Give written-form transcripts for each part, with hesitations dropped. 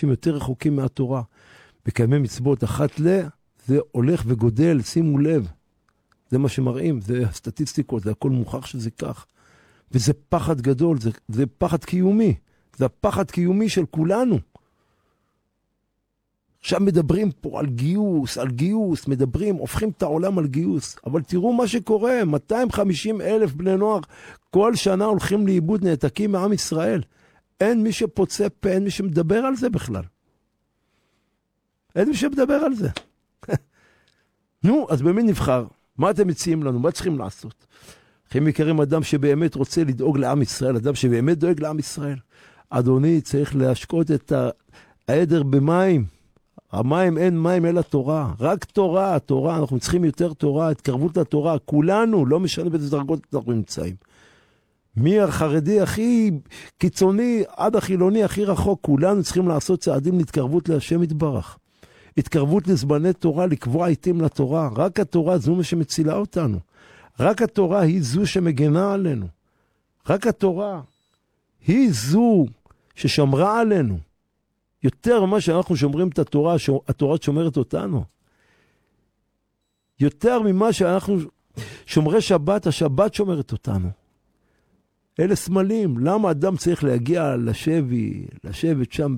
אנשים יותר רחוקים מהתורה. בקיימי מצוות אחת זה הולך וגודל, שימו לב. זה מה שמראים, זה הסטטיסטיקות, זה הכל מוכח שזה כך. וזה פחד גדול, זה פחד קיומי. זה הפחד קיומי של כולנו. עכשיו מדברים פה על גיוס, מדברים, הופכים את העולם על גיוס. אבל תראו מה שקורה, 250,000 בני נוער, כל שנה הולכים לאיבוד, נעתקים מעם ישראל. אין מי שפוצה פה, אין מי שמדבר על זה בכלל. אין מי שמדבר על זה. נו, אז במי נבחר? מה אתם מציעים לנו? מה צריכים לעשות? אחים יקרים, אדם שבאמת רוצה לדאוג לעם ישראל, אדם שבאמת דואג לעם ישראל. אדוני, צריך להשקות את העדר במים. המים, אין מים אלא תורה. רק תורה, תורה, אנחנו צריכים יותר תורה, התקרבות לתורה. כולנו, לא משנה באיזה דרגות אנחנו נמצאים. מי החרדי הכי קיצוני עד החילוני הכי רחוק, כולנו צריכים לעשות צעדים להתקרבות להשם יתברך. התקרבות לזמני תורה, לקבוע עיתים לתורה. רק התורה זו מה שמצילה אותנו. רק התורה היא זו שמגנה עלינו. רק התורה היא זו ששמרה עלינו. יותר ממה שאנחנו שומרים את התורה, התורה שומרת אותנו. יותר ממה שאנחנו שומרי שבת, השבת שומרת אותנו. אלה סמלים. למה אדם צריך להגיע לשבת שם,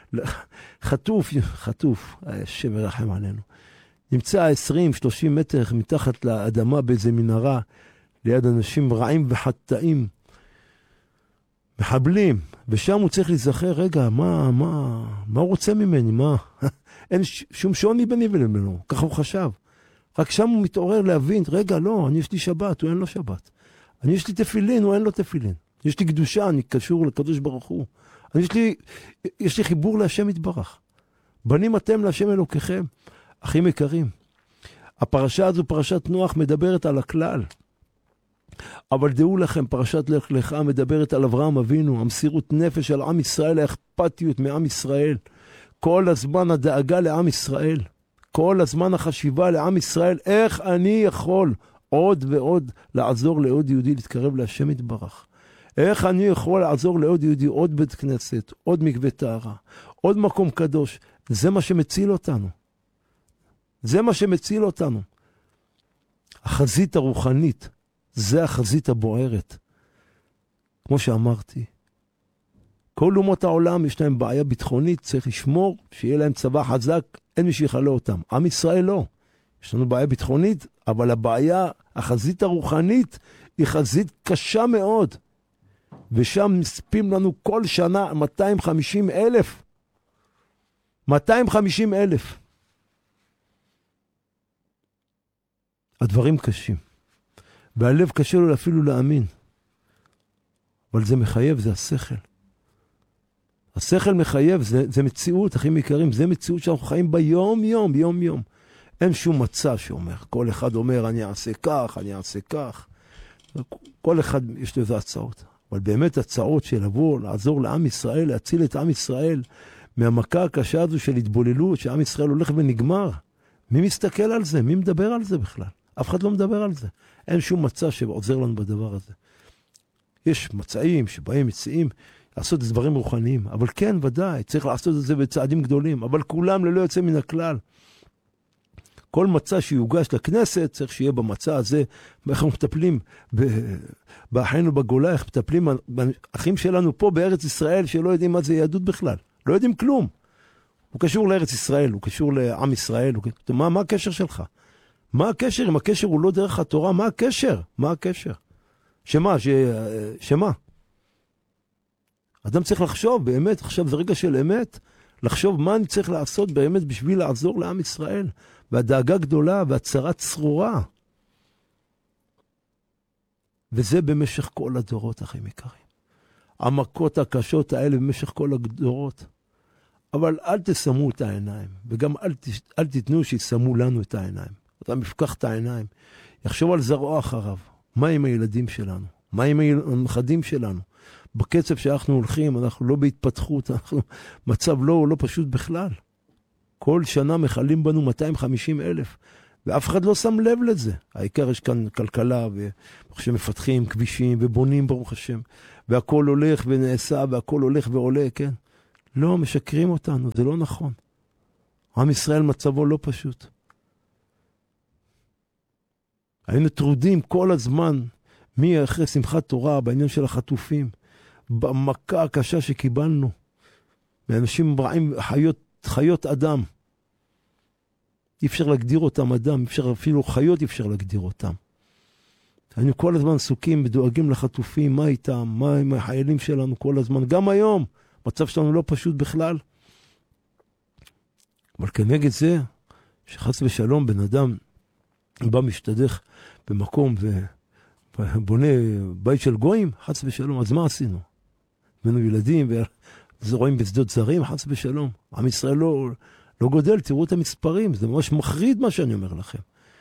חטוף, השם ירחם עלינו. נמצא 20-30 מטר מתחת לאדמה באיזה מנהרה, ליד אנשים רעים וחטאים, מחבלים, ושם הוא צריך להיזכר, רגע, מה הוא רוצה ממני? מה? אין שום שוני ביני ובינו, ככה הוא חשב. רק שם הוא מתעורר להבין, רגע, לא, אני יש לי שבת, הוא אין לו שבת. אני יש לי תפילין, הוא אין לו תפילין. יש לי קדושה, אני קשור לקדוש ברוך הוא. יש לי חיבור להשם יתברך. בנים אתם להשם אלוקיכם. אחים יקרים, הפרשה הזו, פרשת נוח, מדברת על הכלל. אבל דעו לכם, פרשת לך לך מדברת על אברהם אבינו, המסירות נפש על עם ישראל, האכפתיות מעם ישראל. כל הזמן הדאגה לעם ישראל. כל הזמן החשיבה לעם ישראל, איך אני יכול עוד ועוד לעזור לעוד יהודי להתקרב להשם יתברך. איך אני יכול לעזור לעוד יהודי, עוד בית כנסת, עוד מקווה טהרה, עוד מקום קדוש. זה מה שמציל אותנו. זה מה שמציל אותנו. החזית הרוחנית, זה החזית הבוערת. כמו שאמרתי, כל אומות העולם יש להם בעיה ביטחונית, צריך לשמור שיהיה להם צבא חזק, אין מי שיחלה אותם. עם ישראל לא. יש לנו בעיה ביטחונית, אבל הבעיה, החזית הרוחנית, היא חזית קשה מאוד. ושם נספים לנו כל שנה 250,000. 250,000. הדברים קשים. והלב קשה לו אפילו להאמין. אבל זה מחייב, זה השכל. השכל מחייב, זה מציאות, אחים יקרים, זה מציאות שאנחנו חיים ביום יום, יום יום. אין שום מצע שאומר, כל אחד אומר, אני אעשה כך, אני אעשה כך. כל אחד יש לזה הצעות. אבל באמת הצעות של לבוא, לעזור לעם ישראל, להציל את עם ישראל, מהמכה הקשה הזו של התבוללות, שעם ישראל הולך ונגמר. מי מסתכל על זה? מי מדבר על זה בכלל? אף אחד לא מדבר על זה. אין שום מצע שעוזר לנו בדבר הזה. יש מצעים שבהם מציעים לעשות את דברים רוחניים, אבל כן, ודאי, צריך לעשות את זה בצעדים גדולים, אבל כולם ללא יוצא מן הכלל. כל מצע שיוגש לכנסת, צריך שיהיה במצע הזה, איך אנחנו מטפלים באחינו בגולה, איך מטפלים באחים שלנו פה בארץ ישראל, שלא יודעים מה זה יהדות בכלל, לא יודעים כלום. הוא קשור לארץ ישראל, הוא קשור לעם ישראל, מה הקשר שלך? מה הקשר? אם הקשר הוא לא דרך התורה, מה הקשר? מה הקשר? שמה? אדם צריך לחשוב, באמת, עכשיו זה רגע של אמת, לחשוב מה אני צריך לעשות באמת בשביל לעזור לעם ישראל, והדאגה גדולה והצרה צרורה. וזה במשך כל הדורות, אחים יקרים. המכות הקשות האלה במשך כל הדורות. אבל אל תשמו את העיניים, וגם אל תיתנו שישמו לנו את העיניים. אתה מפקח את העיניים, יחשוב על זרוע אחריו. מה עם הילדים שלנו? מה עם הנכדים שלנו? בקצב שאנחנו הולכים, אנחנו לא בהתפתחות, אנחנו מצב לא פשוט בכלל. כל שנה מחלים בנו 250,000, ואף אחד לא שם לב לזה. העיקר יש כאן כלכלה, שמפתחים כבישים ובונים ברוך השם, והכל הולך ונעשה, והכל הולך ועולה, כן? לא, משקרים אותנו, זה לא נכון. עם ישראל מצבו לא פשוט. היינו טרודים כל הזמן, מי אחרי שמחת תורה, בעניין של החטופים, במכה הקשה שקיבלנו, באנשים רעים, חיות אדם. אי אפשר להגדיר אותם אדם, אפילו חיות אי אפשר להגדיר אותם. היינו כל הזמן עסוקים ודואגים לחטופים, מה איתם, מה עם החיילים שלנו כל הזמן, גם היום, מצב שלנו לא פשוט בכלל. אבל כנגד זה, שחס ושלום בן אדם בא משתדך במקום ובונה בית של גויים, חס ושלום, אז מה עשינו? בנו ילדים וזרועים בשדות זרים, חס ושלום. עם ישראל לא גודל, תראו את המספרים, זה ממש מחריד מה שאני אומר לכם.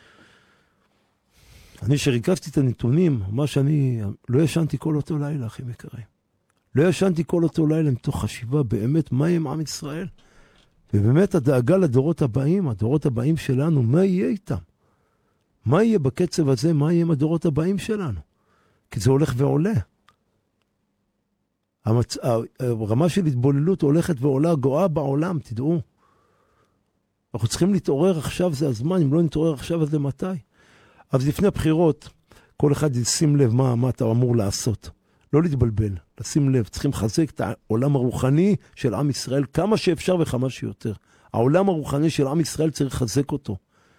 אני שריקפתי את הנתונים, מה שאני לא ישנתי כל אותו לילה, אחים יקרים. לא ישנתי כל אותו לילה מתוך חשיבה באמת מה יהיה עם ישראל. ובאמת הדאגה לדורות הבאים, הדורות הבאים שלנו, מה יהיה איתם? מה יהיה בקצב הזה? מה יהיה עם הדורות הבאים שלנו? כי זה הולך ועולה. הרמה של התבוללות הולכת ועולה, גואה בעולם, תדעו. אנחנו צריכים להתעורר עכשיו, זה הזמן, אם לא נתעורר עכשיו, אז זה מתי? אז לפני הבחירות, כל אחד ישים לב מה אתה אמור לעשות. לא להתבלבל, לשים לב, צריכים לחזק את העולם הרוחני של עם ישראל, כמה שאפשר וכמה שיותר. העולם הרוחני של עם ישראל צריך לחזק אותו.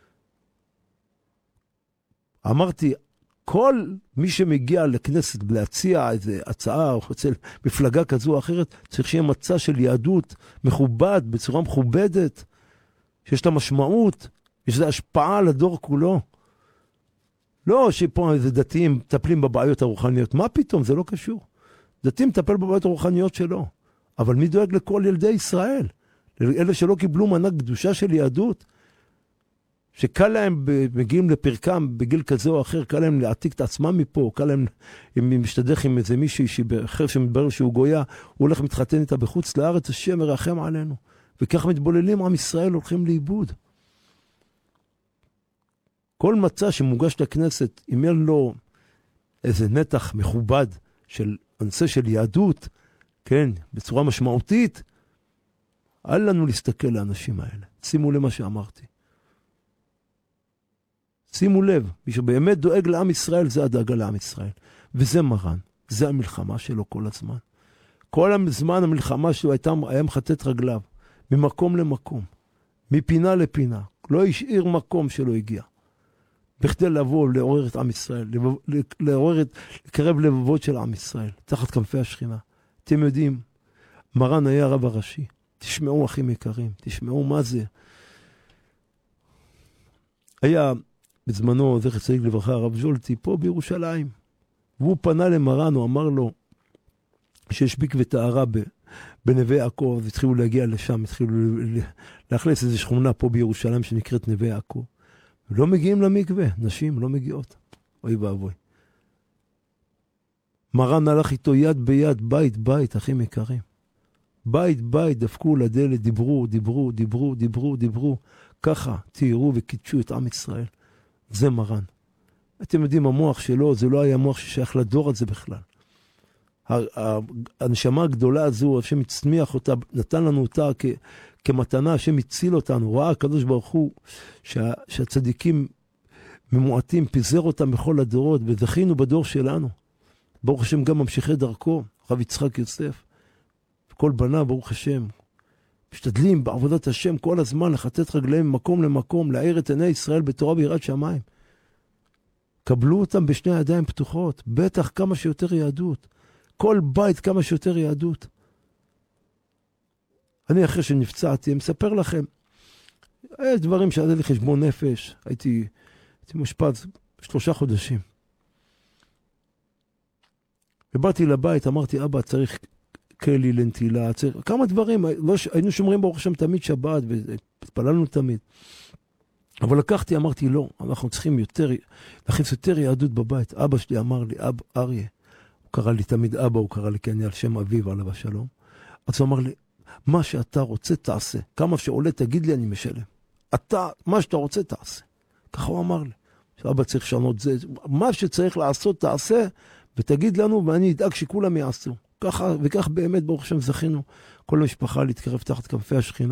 אמרתי, כל מי שמגיע לכנסת להציע איזו הצעה או אצל מפלגה כזו או אחרת, צריך שיהיה מצע של יהדות מכובד, בצורה מכובדת, שיש לה משמעות, יש לה השפעה על הדור כולו. לא שפה איזה דתיים מטפלים בבעיות הרוחניות. מה פתאום? זה לא קשור. דתיים מטפל בבעיות הרוחניות שלו. אבל מי דואג לכל ילדי ישראל? אלה שלא קיבלו מנה קדושה של יהדות, שקל להם, מגיעים לפרקם בגיל כזה או אחר, קל להם להעתיק את עצמם מפה, קל להם, אם משתדך עם איזה מישהי אחר שמתברר שהוא גויה, הוא הולך מתחתן איתה בחוץ לארץ, השם מרחם עלינו. וכך מתבוללים, עם ישראל הולכים לאיבוד. כל מצע שמוגש לכנסת, אם אין לו איזה נתח מכובד של הנושא של יהדות, כן, בצורה משמעותית, אל לנו להסתכל לאנשים האלה. שימו למה שאמרתי. שימו לב, מי שבאמת דואג לעם ישראל, זה הדאגה לעם ישראל. וזה מרן, זה המלחמה שלו כל הזמן. כל הזמן המלחמה שלו היה מחטט רגליו, ממקום למקום, מפינה לפינה. לא השאיר מקום שלא הגיע. בכדי לבוא, לעורר את עם ישראל, לקרב לבבות של עם ישראל, תחת כנפי השכינה. אתם יודעים, מרן היה הרב הראשי. תשמעו אחים יקרים, תשמעו מה זה. היה בזמנו, זכר צדיק לברכה, הרב ז'ולטי, פה בירושלים. והוא פנה למרן, הוא אמר לו, שיש מקווה טהרה בנווה יעקב, והתחילו להגיע לשם, התחילו לאכלס איזו שכונה פה בירושלים שנקראת נווה יעקב. ולא מגיעים למקווה, נשים לא מגיעות. אוי ואבוי. מרן הלך איתו יד ביד, בית בית, אחים יקרים. בית בית, דפקו לדלת, דיברו. ככה תיארו וקידשו את עם ישראל. זה מרן. אתם יודעים, המוח שלו, זה לא היה מוח ששייך לדור הזה בכלל. הנשמה הגדולה הזו, השם הצמיח אותה, נתן לנו אותה כמתנה, השם הציל אותנו. ראה הקדוש ברוך הוא שהצדיקים ממועטים, פיזר אותם בכל הדורות, וזכינו בדור שלנו. ברוך השם גם ממשיכי דרכו, רב יצחק יוסף, כל בנה, ברוך השם, משתדלים בעבודת השם כל הזמן לחטט רגליהם ממקום למקום, להאיר את עיני ישראל בתורה ביראת שמיים. קבלו אותם בשני הידיים פתוחות, בטח כמה שיותר יהדות. כל בית כמה שיותר יהדות. אני אחרי שנפצעתי, מספר לכם, יש דברים שעשה לי חשבון נפש, הייתי משפט 3 חודשים. ובאתי לבית, אמרתי, אבא, צריך כלי לנטילה, כמה דברים, היינו שומרים ברוך השם תמיד שבת, והתפללנו תמיד. אבל לקחתי, אמרתי, לא, אנחנו צריכים להכניס יותר יהדות בבית. אבא שלי אמר לי, אריה, הוא קרא לי תמיד אבא, הוא קרא לי כי אני על שם אביו, עליו השלום. אז הוא אמר לי, מה שאתה רוצה תעשה, כמה שעולה תגיד לי אני משלם. מה שאתה רוצה תעשה. ככה הוא אמר לי, שאבא צריך לשנות זה, מה שצריך לעשות תעשה, ותגיד לנו ואני אדאג שכולם יעשו. ככה, וכך באמת ברוך השם זכינו כל המשפחה להתקרב תחת כנפי השכינה.